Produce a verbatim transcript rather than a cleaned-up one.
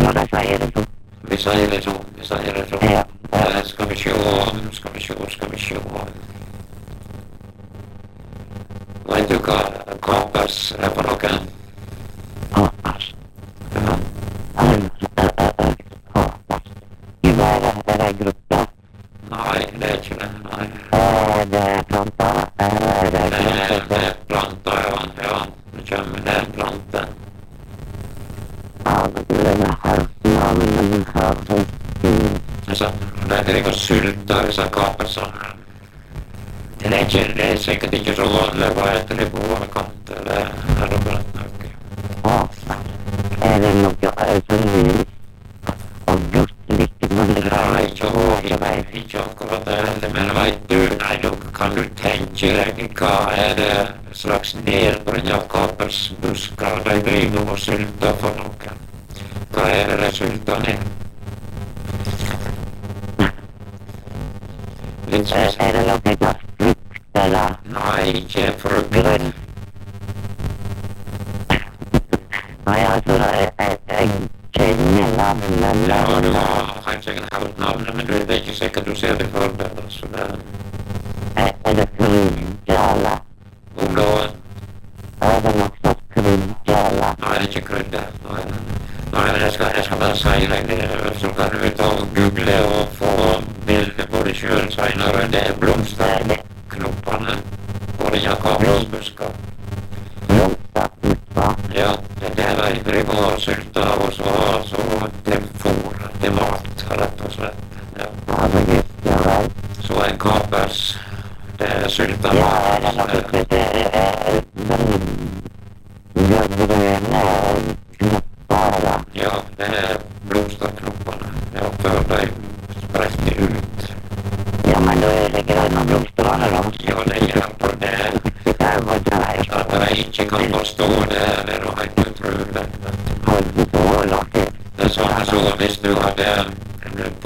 Ja, det sier det så. Vi sier det sånn, vi sier det sånn. Ja, ja. Eh, Skal vi sjå, skal vi sjå, skal vi sjå. Vet du hva kapers er for noe? Kapers. Ja. Kapers. I hva er det? Er det gruppe? Nei, det er ikke det, nei. Er det planter? Er det Det er, gruppe? det er planter, ja, ja. Det kommer, det er planter. Av denne halvnavnen har fisken. Altså, det er ikke sulta, disse kapersene. Det er ikke, det er sikkert ikke så vanlig, hva heter det på våre kanter, det er det bare noe. Kapers. Er det noe øyeblikk? Og gutt litt mange Nei, greier? ikke, jeg vet ikke akkurat det heller, men vet du, nei, da kan du tenke deg, hva er det slags nedbrunn av kapersbusker de driver og sulter for noe? Hva er det de sulter ned? Litt Er som, er det noe glass frukt, eller nei, ikke frukt. grønn? Nei, altså, jeg, jeg, jeg kjenner navnet, Ja, du men har helt sikkert hørt navnet, men du er ikke sikkert du ser det for deg, så det er, er det krydde, eller? om da, Er det noe slags krydde, eller? nei, det er ikke krydder. Nei, nei, jeg skal, jeg skal bare si deg det, så kan du ta og google og få bilder på det selv senere. Det er blomsterknoppene på disse kapersbusker. Blomsterknupper? Ja, det er der de driver og sulter, og så, så til fôr, til mat, rett og slett. Ja. Ja, det visste jeg vel. Så en kapers, det er sulter Ja, er det noe mat. krydde? Er det grønne knopper, eller? Ja, det er blomsterknoppene. Ja, før de spretter ut. Ja, men da er det grønne blomsterne, da. Ja, det hjelper det. Det var greit. At de ikke kan forstå det, det er da helt utrolig. vet du. Hold på, Lotte. Det er sånn så hvis du hadde